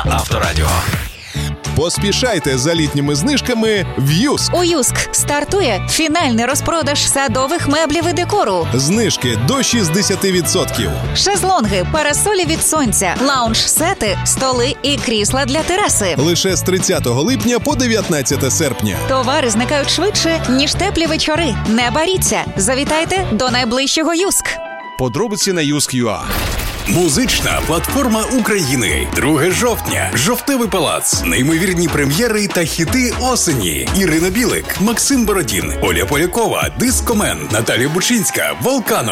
Авторадіо. Поспішайте за літніми знижками в Юск. У Юск стартує фінальний розпродаж садових меблів і декору. Знижки до 60%. Шезлонги, парасолі від сонця, лаунж-сети, столи і крісла для тераси. Лише з 30 липня по 19 серпня. Товари зникають швидше, ніж теплі вечори. Не боріться. Завітайте до найближчого Юск. Подробиці на Юск.ua. Музична платформа України. 2 жовтня. Жовтневий палац. Неймовірні прем'єри та хіти осені. Ірина Білик, Максим Бородін, Оля Полякова, Дискомен, Наталія Бучинська, Волкано.